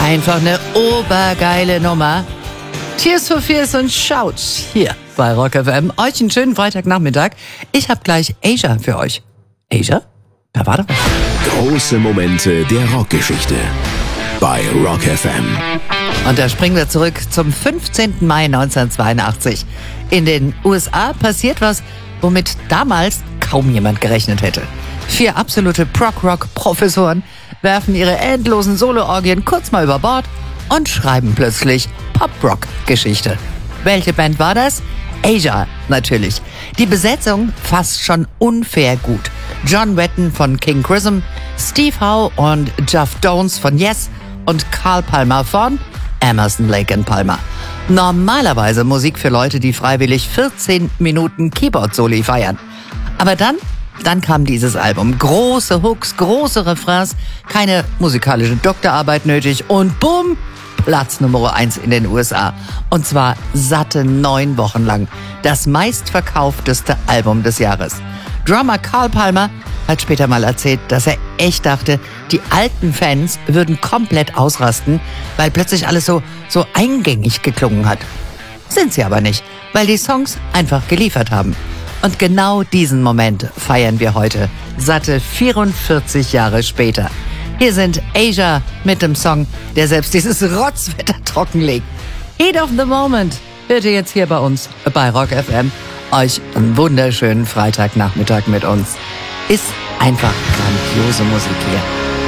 Einfach eine obergeile Nummer. Tears for Fears und Shout hier bei Rock FM. Euch einen schönen Freitagnachmittag. Ich habe gleich Asia für euch. Asia? Da war doch was. Große Momente der Rockgeschichte bei Rock FM. Und da springen wir zurück zum 15. Mai 1982. In den USA passiert was, womit damals kaum jemand gerechnet hätte. 4 absolute Prog-Rock-Professoren werfen ihre endlosen Solo-Orgien kurz mal über Bord und schreiben plötzlich Pop-Rock-Geschichte. Welche Band war das? Asia, natürlich. Die Besetzung fast schon unfair gut. John Wetton von King Crimson, Steve Howe und Geoff Downes von Yes und Carl Palmer von Emerson, Lake and Palmer. Normalerweise Musik für Leute, die freiwillig 14 Minuten Keyboard-Soli feiern. Aber dann kam dieses Album. Große Hooks, große Refrains, keine musikalische Doktorarbeit nötig und bumm, Platz Nummer 1 in den USA. Und zwar satte 9 Wochen lang. Das meistverkaufteste Album des Jahres. Drummer Carl Palmer hat später mal erzählt, dass er echt dachte, die alten Fans würden komplett ausrasten, weil plötzlich alles so eingängig geklungen hat. Sind sie aber nicht, weil die Songs einfach geliefert haben. Und genau diesen Moment feiern wir heute, satte 44 Jahre später. Hier sind Asia mit dem Song, der selbst dieses Rotzwetter trockenlegt. Heat of the Moment hört ihr jetzt hier bei uns bei Rock FM. Euch einen wunderschönen Freitagnachmittag mit uns. Ist einfach grandiose Musik hier.